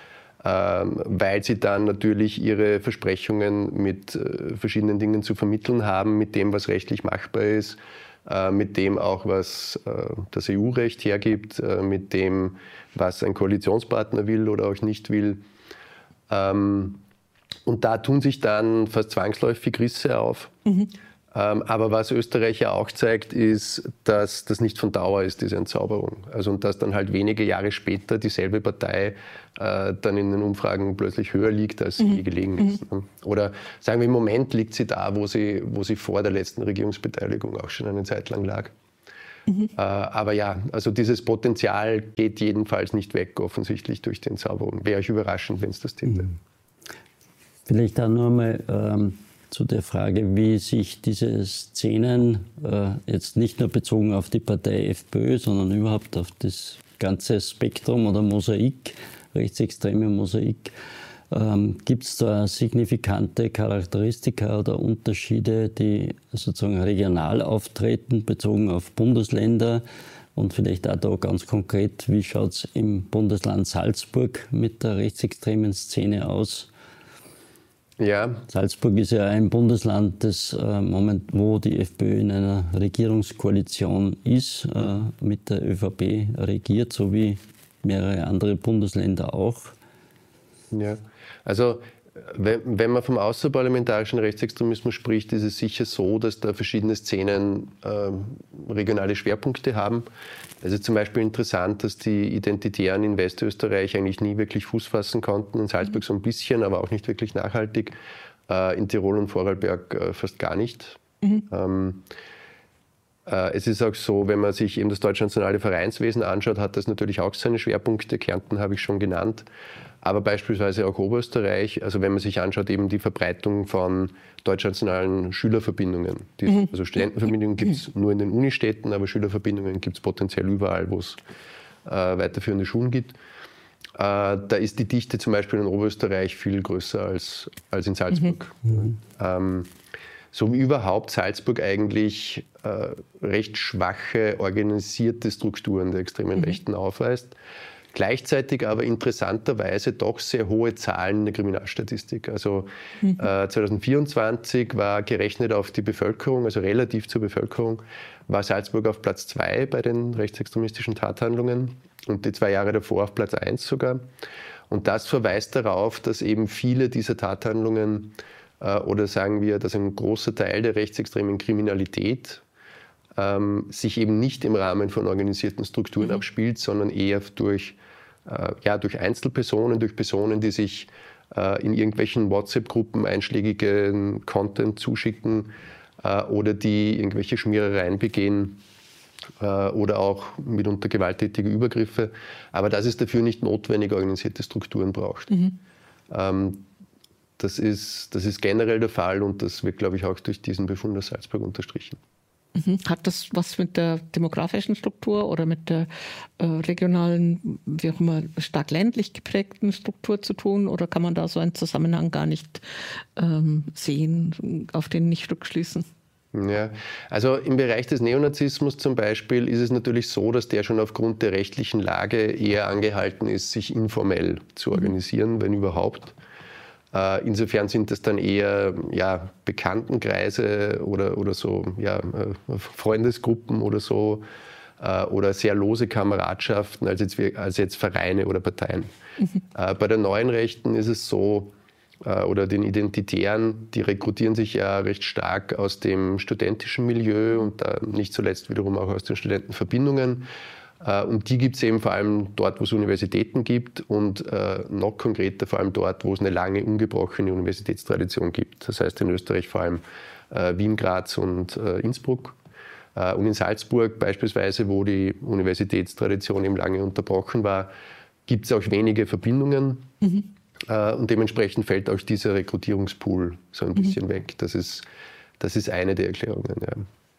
weil sie dann natürlich ihre Versprechungen mit verschiedenen Dingen zu vermitteln haben, mit dem, was rechtlich machbar ist, mit dem auch, was das EU-Recht hergibt, mit dem, was ein Koalitionspartner will oder auch nicht will. Und da tun sich dann fast zwangsläufig Risse auf. Aber was Österreich ja auch zeigt, ist, dass das nicht von Dauer ist, diese Entzauberung. Also und dass dann halt wenige Jahre später dieselbe Partei dann in den Umfragen plötzlich höher liegt, als sie je gelegen ist. Oder sagen wir, im Moment liegt sie da, wo sie vor der letzten Regierungsbeteiligung auch schon eine Zeit lang lag. Aber ja, also dieses Potenzial geht jedenfalls nicht weg, offensichtlich durch die Entzauberung. Wäre euch überraschend, wenn es das täte. Vielleicht auch nur einmal zu der Frage, wie sich diese Szenen jetzt nicht nur bezogen auf die Partei FPÖ, sondern überhaupt auf das ganze Spektrum oder Mosaik, rechtsextreme Mosaik, gibt es da signifikante Charakteristika oder Unterschiede, die sozusagen regional auftreten, bezogen auf Bundesländer? Und vielleicht auch da ganz konkret, wie schaut es im Bundesland Salzburg mit der rechtsextremen Szene aus? Ja. Salzburg ist ja ein Bundesland, das wo die FPÖ in einer Regierungskoalition ist, mit der ÖVP regiert, so wie mehrere andere Bundesländer auch. Ja, also wenn man vom außerparlamentarischen Rechtsextremismus spricht, ist es sicher so, dass da verschiedene Szenen regionale Schwerpunkte haben. Es ist zum Beispiel interessant, dass die Identitären in Westösterreich eigentlich nie wirklich Fuß fassen konnten. In Salzburg so ein bisschen, aber auch nicht wirklich nachhaltig. In Tirol und Vorarlberg fast gar nicht. Es ist auch so, wenn man sich eben das deutschnationale Vereinswesen anschaut, hat das natürlich auch seine Schwerpunkte. Kärnten habe ich schon genannt. Aber beispielsweise auch Oberösterreich, also wenn man sich anschaut, eben die Verbreitung von deutschnationalen Schülerverbindungen. Also Studentenverbindungen gibt es nur in den Unistädten, aber Schülerverbindungen gibt es potenziell überall, wo es weiterführende Schulen gibt. Da ist die Dichte zum Beispiel in Oberösterreich viel größer als in Salzburg. So wie überhaupt Salzburg eigentlich recht schwache, organisierte Strukturen der extremen Rechten aufweist. Gleichzeitig aber interessanterweise doch sehr hohe Zahlen in der Kriminalstatistik. Also 2024 war gerechnet auf die Bevölkerung, also relativ zur Bevölkerung, war Salzburg auf Platz 2 bei den rechtsextremistischen Tathandlungen und die 2 Jahre davor auf Platz 1 sogar. Und das verweist darauf, dass eben viele dieser Tathandlungen oder sagen wir, dass ein großer Teil der rechtsextremen Kriminalität sich eben nicht im Rahmen von organisierten Strukturen abspielt, sondern eher durch durch Einzelpersonen, durch Personen, die sich in irgendwelchen WhatsApp-Gruppen einschlägigen Content zuschicken oder die irgendwelche Schmierereien begehen oder auch mitunter gewalttätige Übergriffe. Aber dass es dafür nicht notwendig organisierte Strukturen braucht. Das ist generell der Fall und das wird, glaube ich, auch durch diesen Befund aus Salzburg unterstrichen. Hat das was mit der demografischen Struktur oder mit der regionalen, wie auch immer, stark ländlich geprägten Struktur zu tun? Oder kann man da so einen Zusammenhang gar nicht sehen, auf den nicht rückschließen? Ja, also im Bereich des Neonazismus zum Beispiel ist es natürlich so, dass der schon aufgrund der rechtlichen Lage eher angehalten ist, sich informell zu organisieren, wenn überhaupt. Insofern sind das dann eher Bekanntenkreise oder so Freundesgruppen oder so oder sehr lose Kameradschaften als jetzt Vereine oder Parteien. Bei der neuen Rechten ist es so, oder den Identitären, die rekrutieren sich ja recht stark aus dem studentischen Milieu und nicht zuletzt wiederum auch aus den Studentenverbindungen. Und die gibt es eben vor allem dort, wo es Universitäten gibt und noch konkreter vor allem dort, wo es eine lange ungebrochene Universitätstradition gibt. Das heißt in Österreich vor allem Wien, Graz und Innsbruck. Und in Salzburg beispielsweise, wo die Universitätstradition eben lange unterbrochen war, gibt es auch wenige Verbindungen. Und dementsprechend fällt auch dieser Rekrutierungspool so ein bisschen weg. Das ist eine der Erklärungen. Ja.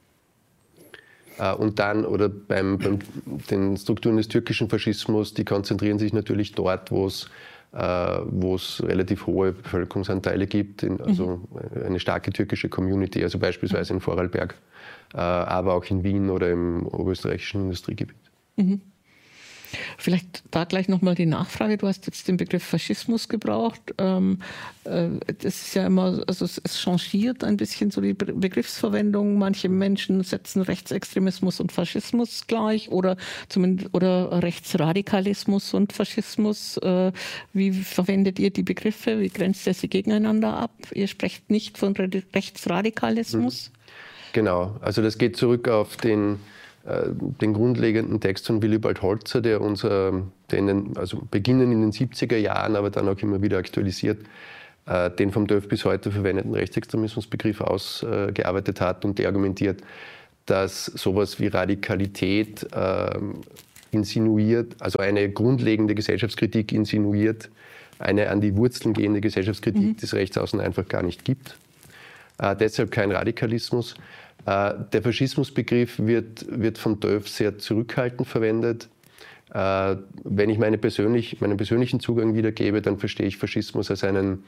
Und dann, oder den Strukturen des türkischen Faschismus, die konzentrieren sich natürlich dort, wo es relativ hohe Bevölkerungsanteile gibt, also eine starke türkische Community, also beispielsweise in Vorarlberg, aber auch in Wien oder im oberösterreichischen Industriegebiet. Vielleicht da gleich nochmal die Nachfrage. Du hast jetzt den Begriff Faschismus gebraucht. Das ist ja immer, also es changiert ein bisschen so die Begriffsverwendung. Manche Menschen setzen Rechtsextremismus und Faschismus gleich oder Rechtsradikalismus und Faschismus. Wie verwendet ihr die Begriffe? Wie grenzt ihr sie gegeneinander ab? Ihr sprecht nicht von Rechtsradikalismus? Genau, also das geht zurück auf den grundlegenden Text von Willibald Holzer, der beginnen in den 70er Jahren, aber dann auch immer wieder aktualisiert, den vom DÖF bis heute verwendeten Rechtsextremismusbegriff ausgearbeitet hat und der argumentiert, dass sowas wie Radikalität insinuiert, also eine grundlegende Gesellschaftskritik insinuiert, eine an die Wurzeln gehende Gesellschaftskritik des Rechtsaußen einfach gar nicht gibt. Deshalb kein Radikalismus. Der Faschismusbegriff wird vom DÖF sehr zurückhaltend verwendet. Wenn ich meinen persönlichen Zugang wiedergebe, dann verstehe ich Faschismus als einen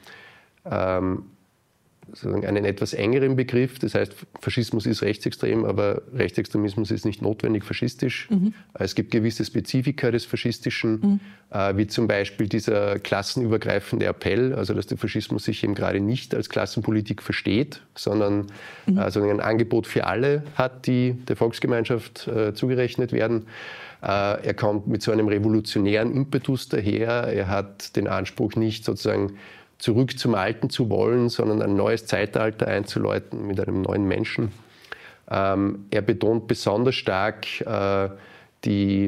etwas engeren Begriff. Das heißt, Faschismus ist rechtsextrem, aber Rechtsextremismus ist nicht notwendig faschistisch. Es gibt gewisse Spezifika des Faschistischen, wie zum Beispiel dieser klassenübergreifende Appell, also dass der Faschismus sich eben gerade nicht als Klassenpolitik versteht, sondern ein Angebot für alle hat, die der Volksgemeinschaft zugerechnet werden. Er kommt mit so einem revolutionären Impetus daher. Er hat den Anspruch, nicht sozusagen zurück zum Alten zu wollen, sondern ein neues Zeitalter einzuläuten mit einem neuen Menschen. Er betont besonders stark die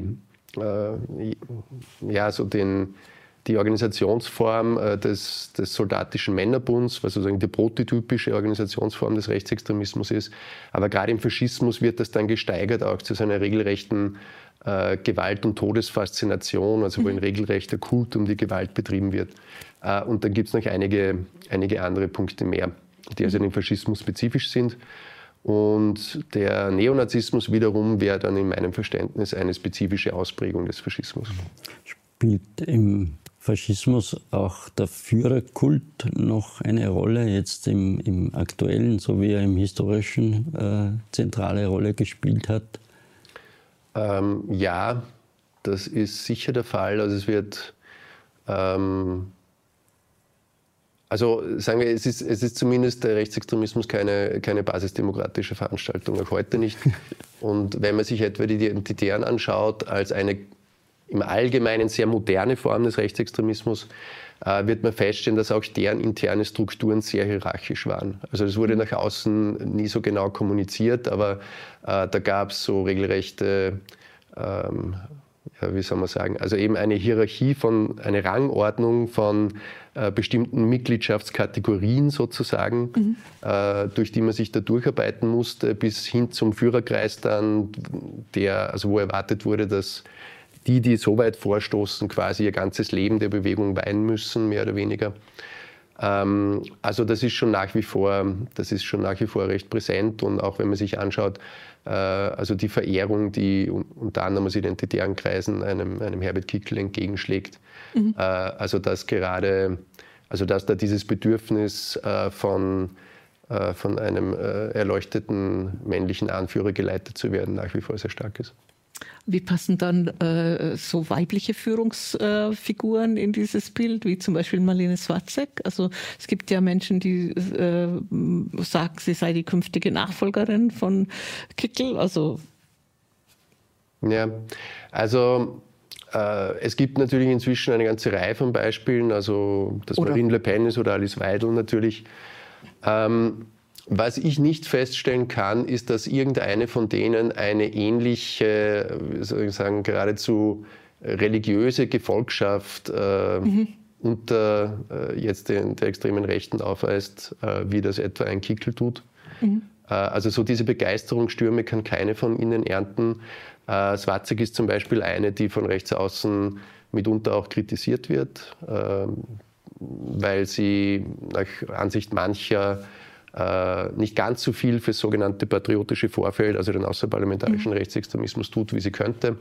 Organisationsform des Soldatischen Männerbunds, was sozusagen die prototypische Organisationsform des Rechtsextremismus ist. Aber gerade im Faschismus wird das dann gesteigert auch zu seiner regelrechten Gewalt- und Todesfaszination, also wo ein regelrechter Kult um die Gewalt betrieben wird. Und dann gibt es noch einige andere Punkte mehr, die also dem Faschismus spezifisch sind. Und der Neonazismus wiederum wäre dann in meinem Verständnis eine spezifische Ausprägung des Faschismus. Spielt im Faschismus auch der Führerkult noch eine Rolle, jetzt im aktuellen, so wie er im historischen zentrale Rolle gespielt hat? Ja, das ist sicher der Fall. Also es wird, sagen wir, es ist zumindest der Rechtsextremismus keine basisdemokratische Veranstaltung, auch heute nicht. Und wenn man sich etwa die Identitären anschaut, als eine im Allgemeinen sehr moderne Form des Rechtsextremismus, wird man feststellen, dass auch deren interne Strukturen sehr hierarchisch waren. Also das wurde nach außen nie so genau kommuniziert, aber da gab es so regelrechte wie soll man sagen, also eben eine Hierarchie eine Rangordnung von bestimmten Mitgliedschaftskategorien sozusagen, durch die man sich da durcharbeiten musste, bis hin zum Führerkreis dann, wo erwartet wurde, dass die so weit vorstoßen, quasi ihr ganzes Leben der Bewegung weihen müssen, mehr oder weniger. Also das ist schon nach wie vor recht präsent, und auch wenn man sich anschaut, also die Verehrung, die unter anderem aus identitären Kreisen einem Herbert Kickl entgegenschlägt, dass da dieses Bedürfnis von einem erleuchteten männlichen Anführer geleitet zu werden, nach wie vor sehr stark ist. Wie passen dann so weibliche Führungsfiguren in dieses Bild, wie zum Beispiel Marlene Swarzek? Also es gibt ja Menschen, die sagen, sie sei die künftige Nachfolgerin von Kickl. Es gibt natürlich inzwischen eine ganze Reihe von Beispielen, also dass Marine Le Pen ist oder Alice Weidel natürlich. Was ich nicht feststellen kann, ist, dass irgendeine von denen eine ähnliche, wie soll ich sagen, geradezu religiöse Gefolgschaft unter jetzt der extremen Rechten aufweist, wie das etwa ein Kickl tut. Also so diese Begeisterungsstürme kann keine von ihnen ernten. Swarzek ist zum Beispiel eine, die von rechts außen mitunter auch kritisiert wird, weil sie nach Ansicht mancher nicht ganz so viel für sogenannte patriotische Vorfälle, also den außerparlamentarischen Rechtsextremismus tut, wie sie könnte.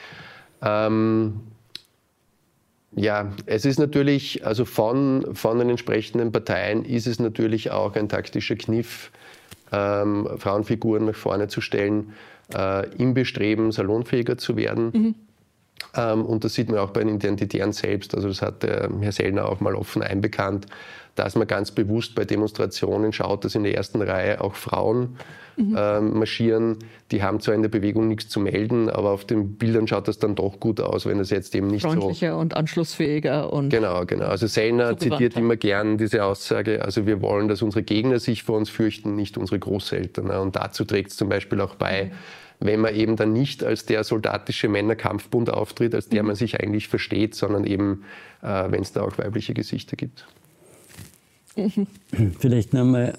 Es ist natürlich, also von den entsprechenden Parteien ist es natürlich auch ein taktischer Kniff, Frauenfiguren nach vorne zu stellen, im Bestreben, salonfähiger zu werden. Und das sieht man auch bei den Identitären selbst. Also das hat Herr Sellner auch mal offen einbekannt, dass man ganz bewusst bei Demonstrationen schaut, dass in der ersten Reihe auch Frauen marschieren. Die haben zwar in der Bewegung nichts zu melden, aber auf den Bildern schaut das dann doch gut aus, wenn das jetzt eben nicht freundlicher und anschlussfähiger. Und genau. Also Sellner zitiert immer gern diese Aussage, also wir wollen, dass unsere Gegner sich vor uns fürchten, nicht unsere Großeltern. Und dazu trägt es zum Beispiel auch bei, wenn man eben dann nicht als der soldatische Männerkampfbund auftritt, als der man sich eigentlich versteht, sondern eben, wenn es da auch weibliche Gesichter gibt. Vielleicht nochmal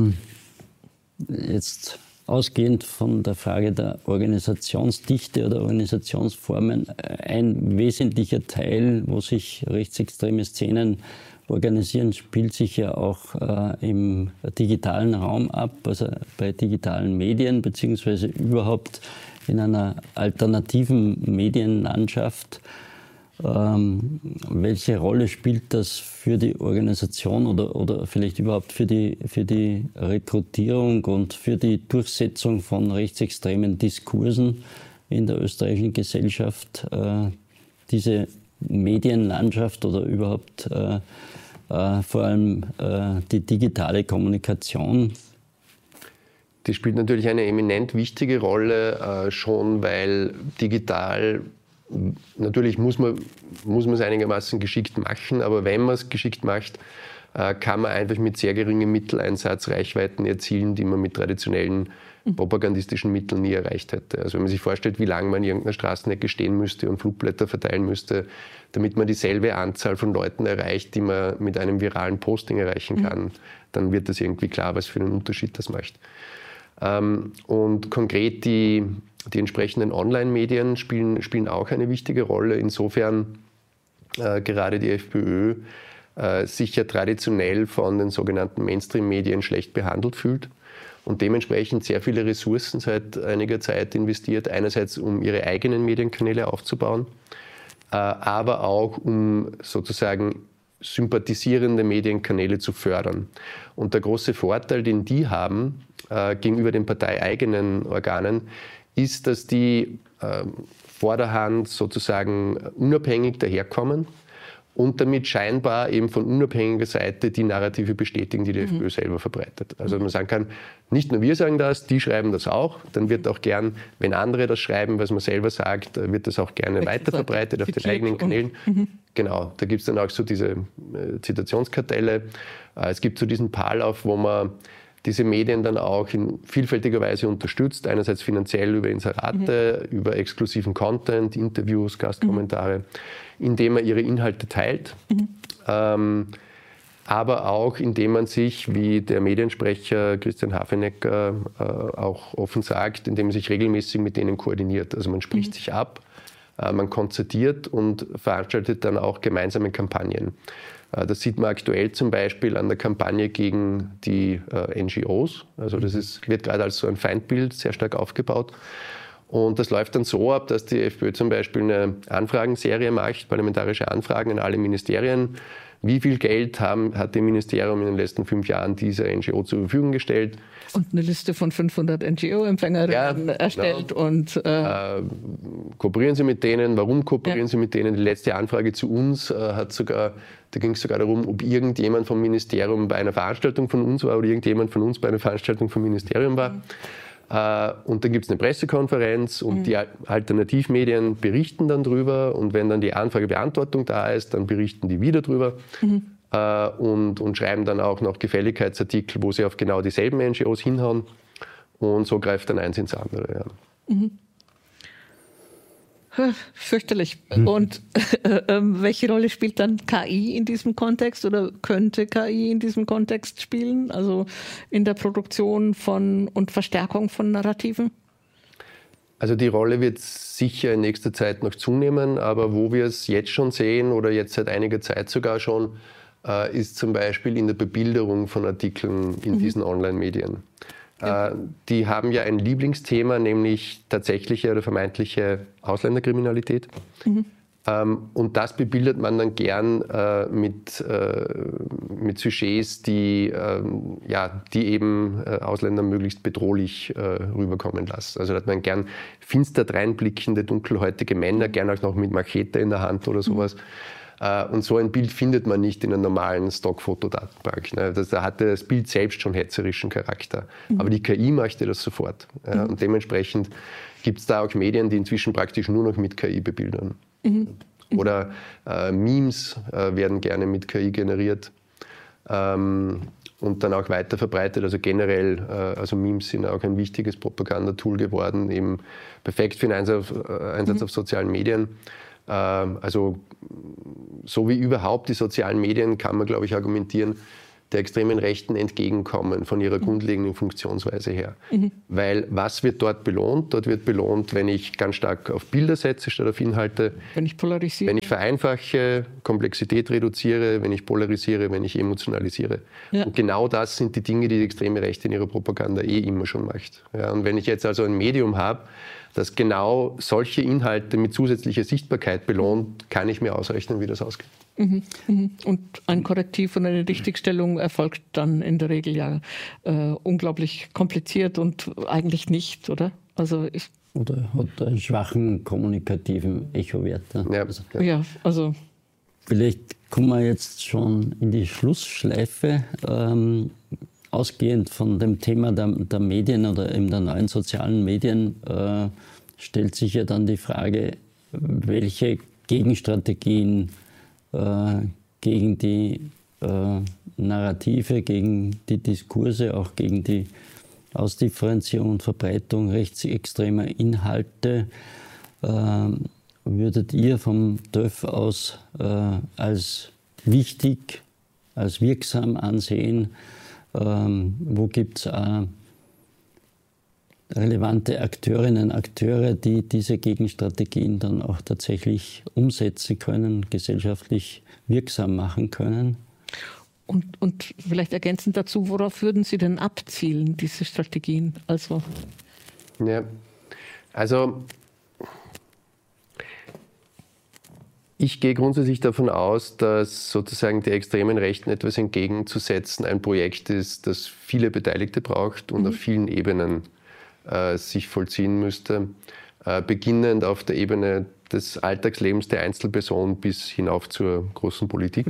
jetzt ausgehend von der Frage der Organisationsdichte oder Organisationsformen, ein wesentlicher Teil, wo sich rechtsextreme Szenen organisieren, spielt sich ja auch im digitalen Raum ab, also bei digitalen Medien, beziehungsweise überhaupt in einer alternativen Medienlandschaft. Welche Rolle spielt das für die Organisation oder vielleicht überhaupt für die Rekrutierung und für die Durchsetzung von rechtsextremen Diskursen in der österreichischen Gesellschaft, diese Medienlandschaft oder überhaupt vor allem die digitale Kommunikation? Die spielt natürlich eine eminent wichtige Rolle, schon weil digital, natürlich muss man es einigermaßen geschickt machen, aber wenn man es geschickt macht, kann man einfach mit sehr geringem Mitteleinsatz Reichweiten erzielen, die man mit traditionellen propagandistischen Mitteln nie erreicht hätte. Also wenn man sich vorstellt, wie lange man in irgendeiner Straßenecke stehen müsste und Flugblätter verteilen müsste, damit man dieselbe Anzahl von Leuten erreicht, die man mit einem viralen Posting erreichen kann, dann wird das irgendwie klar, was für einen Unterschied das macht. Und konkret die entsprechenden Online-Medien spielen auch eine wichtige Rolle. Insofern gerade die FPÖ sich ja traditionell von den sogenannten Mainstream-Medien schlecht behandelt fühlt und dementsprechend sehr viele Ressourcen seit einiger Zeit investiert. Einerseits, um ihre eigenen Medienkanäle aufzubauen, aber auch um sozusagen sympathisierende Medienkanäle zu fördern. Und der große Vorteil, den die haben gegenüber den parteieigenen Organen, ist, dass die vorderhand sozusagen unabhängig daherkommen und damit scheinbar eben von unabhängiger Seite die Narrative bestätigen, die die FPÖ selber verbreitet. Also man sagen kann, nicht nur wir sagen das, die schreiben das auch. Dann wird auch gern, wenn andere das schreiben, was man selber sagt, wird das auch gerne weiterverbreitet auf den eigenen Kanälen. Genau, da gibt es dann auch so diese Zitationskartelle. Es gibt so diesen Paarlauf, wo man diese Medien dann auch in vielfältiger Weise unterstützt, einerseits finanziell über Inserate, über exklusiven Content, Interviews, Gastkommentare, indem er ihre Inhalte teilt, aber auch indem man sich, wie der Mediensprecher Christian Hafenecker auch offen sagt, indem man sich regelmäßig mit denen koordiniert. Also man spricht sich ab, man konzertiert und veranstaltet dann auch gemeinsame Kampagnen. Das sieht man aktuell zum Beispiel an der Kampagne gegen die NGOs. Also das wird gerade als so ein Feindbild sehr stark aufgebaut. Und das läuft dann so ab, dass die FPÖ zum Beispiel eine Anfragenserie macht, parlamentarische Anfragen an alle Ministerien. Wie viel Geld hat dem Ministerium in den letzten 5 Jahren dieser NGO zur Verfügung gestellt? Und eine Liste von 500 NGO-Empfängerinnen erstellt. Genau. Und kooperieren Sie mit denen? Warum kooperieren Sie mit denen? Die letzte Anfrage zu uns da ging es sogar darum, ob irgendjemand vom Ministerium bei einer Veranstaltung von uns war oder irgendjemand von uns bei einer Veranstaltung vom Ministerium war. Und dann gibt es eine Pressekonferenz und die Alternativmedien berichten dann drüber. Und wenn dann die Anfragebeantwortung da ist, dann berichten die wieder drüber und schreiben dann auch noch Gefälligkeitsartikel, wo sie auf genau dieselben NGOs hinhauen. Und so greift dann eins ins andere. Ja. Fürchterlich. Und welche Rolle spielt dann KI in diesem Kontext oder könnte KI in diesem Kontext spielen? Also in der Produktion und Verstärkung von Narrativen? Also die Rolle wird sicher in nächster Zeit noch zunehmen, aber wo wir es jetzt schon sehen oder jetzt seit einiger Zeit sogar schon, ist zum Beispiel in der Bebilderung von Artikeln in diesen Online-Medien. Die haben ja ein Lieblingsthema, nämlich tatsächliche oder vermeintliche Ausländerkriminalität. Und das bebildert man dann gern mit Sujets, die eben Ausländer möglichst bedrohlich rüberkommen lassen. Also da hat man gern finster dreinblickende, dunkelhäutige Männer, gern auch noch mit Machete in der Hand oder sowas. Und so ein Bild findet man nicht in einer normalen Stockfotodatenbank. Da hatte das Bild selbst schon hetzerischen Charakter. Aber die KI machte das sofort. Und dementsprechend gibt es da auch Medien, die inzwischen praktisch nur noch mit KI bebildern. Oder Memes werden gerne mit KI generiert und dann auch weiter verbreitet. Also generell, also Memes sind auch ein wichtiges Propagandatool geworden, eben perfekt für den Einsatz auf sozialen Medien. Also so wie überhaupt die sozialen Medien kann man, glaube ich, argumentieren, der extremen Rechten entgegenkommen von ihrer grundlegenden Funktionsweise her. Weil was wird dort belohnt? Dort wird belohnt, wenn ich ganz stark auf Bilder setze statt auf Inhalte. Wenn ich polarisiere. Wenn ich vereinfache, Komplexität reduziere, wenn ich polarisiere, wenn ich emotionalisiere. Ja. Und genau das sind die Dinge, die die extreme Rechte in ihrer Propaganda immer schon macht. Ja, und wenn ich jetzt also ein Medium habe, das genau solche Inhalte mit zusätzlicher Sichtbarkeit belohnt, kann ich mir ausrechnen, wie das ausgeht. Und ein Korrektiv und eine Richtigstellung erfolgt dann in der Regel ja unglaublich kompliziert und eigentlich nicht, oder? Oder hat einen schwachen kommunikativen Echowert. Also vielleicht kommen wir jetzt schon in die Schlussschleife. Ausgehend von dem Thema der Medien oder eben der neuen sozialen Medien stellt sich ja dann die Frage, welche Gegenstrategien gegen die Narrative, gegen die Diskurse, auch gegen die Ausdifferenzierung und Verbreitung rechtsextremer Inhalte würdet ihr vom TÜV aus als wichtig, als wirksam ansehen? Wo gibt es relevante Akteurinnen und Akteure, die diese Gegenstrategien dann auch tatsächlich umsetzen können, gesellschaftlich wirksam machen können? Und vielleicht ergänzend dazu, worauf würden Sie denn abzielen, diese Strategien? Also ich gehe grundsätzlich davon aus, dass sozusagen der extremen Rechten etwas entgegenzusetzen ein Projekt ist, das viele Beteiligte braucht und auf vielen Ebenen sich vollziehen müsste. Beginnend auf der Ebene des Alltagslebens der Einzelperson bis hinauf zur großen Politik.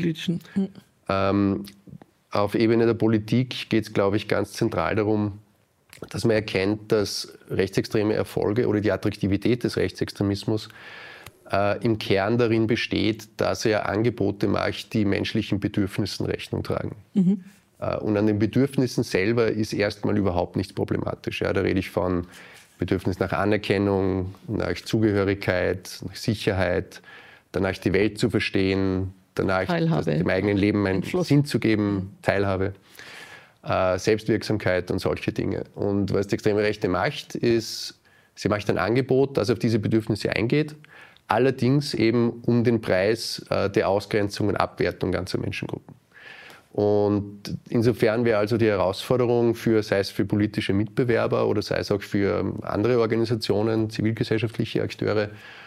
Auf Ebene der Politik geht es, glaube ich, ganz zentral darum, dass man erkennt, dass rechtsextreme Erfolge oder die Attraktivität des Rechtsextremismus im Kern darin besteht, dass er Angebote macht, die menschlichen Bedürfnissen Rechnung tragen. Und an den Bedürfnissen selber ist erstmal überhaupt nichts problematisch. Ja, da rede ich von Bedürfnis nach Anerkennung, nach Zugehörigkeit, nach Sicherheit, danach die Welt zu verstehen, danach dem eigenen Leben einen Sinn zu geben, Teilhabe, Selbstwirksamkeit und solche Dinge. Und was die extreme Rechte macht, ist, sie macht ein Angebot, das auf diese Bedürfnisse eingeht, allerdings eben um den Preis der Ausgrenzung und Abwertung ganzer Menschengruppen. Und insofern wäre also die Herausforderung sei es für politische Mitbewerber oder sei es auch für andere Organisationen, zivilgesellschaftliche Akteure,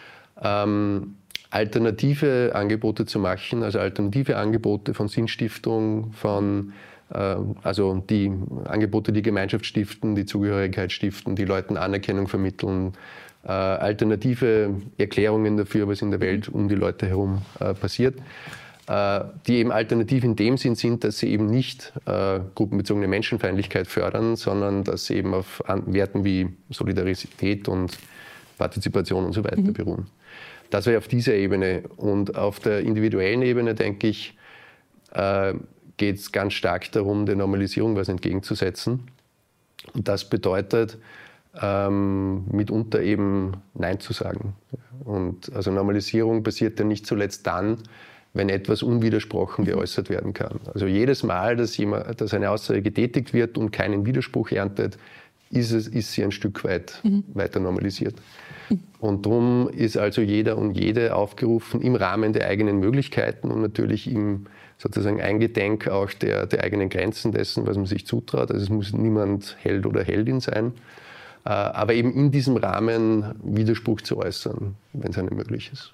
alternative Angebote zu machen, also alternative Angebote von Sinnstiftung, also die Angebote, die Gemeinschaft stiften, die Zugehörigkeit stiften, die Leuten Anerkennung vermitteln, alternative Erklärungen dafür, was in der Welt um die Leute herum passiert, die eben alternativ in dem Sinn sind, dass sie eben nicht gruppenbezogene Menschenfeindlichkeit fördern, sondern dass sie eben auf Werten wie Solidarität und Partizipation und so weiter beruhen. Das wäre auf dieser Ebene. Und auf der individuellen Ebene, denke ich, geht es ganz stark darum, der Normalisierung was entgegenzusetzen. Und das bedeutet, mitunter eben Nein zu sagen. Und also Normalisierung passiert ja nicht zuletzt dann, wenn etwas unwidersprochen geäußert werden kann. Also jedes Mal, dass eine Aussage getätigt wird und keinen Widerspruch erntet, ist sie ein Stück weit weiter normalisiert. Und darum ist also jeder und jede aufgerufen, im Rahmen der eigenen Möglichkeiten und natürlich im sozusagen Eingedenk auch der eigenen Grenzen dessen, was man sich zutraut. Also es muss niemand Held oder Heldin sein, aber eben in diesem Rahmen Widerspruch zu äußern, wenn es einem möglich ist.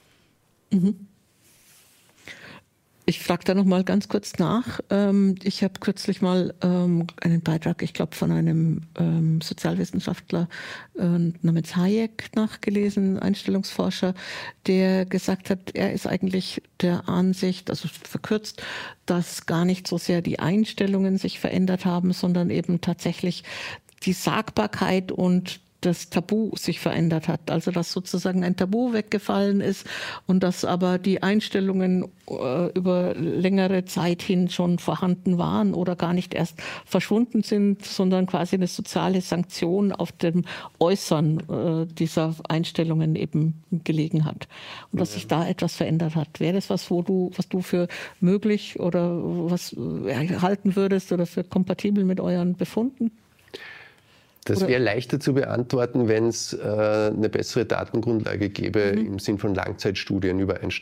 Ich frage da noch mal ganz kurz nach. Ich habe kürzlich mal einen Beitrag, ich glaube, von einem Sozialwissenschaftler namens Hayek nachgelesen, Einstellungsforscher, der gesagt hat, er ist eigentlich der Ansicht, also verkürzt, dass gar nicht so sehr die Einstellungen sich verändert haben, sondern eben tatsächlich die Sagbarkeit und das Tabu sich verändert hat. Also dass sozusagen ein Tabu weggefallen ist und dass aber die Einstellungen über längere Zeit hin schon vorhanden waren oder gar nicht erst verschwunden sind, sondern quasi eine soziale Sanktion auf dem Äußern dieser Einstellungen eben gelegen hat. Und dass sich da etwas verändert hat. Wäre das was, was du für möglich oder was halten würdest oder für kompatibel mit euren Befunden? Das wäre leichter zu beantworten, wenn es eine bessere Datengrundlage gäbe im Sinn von Langzeitstudien über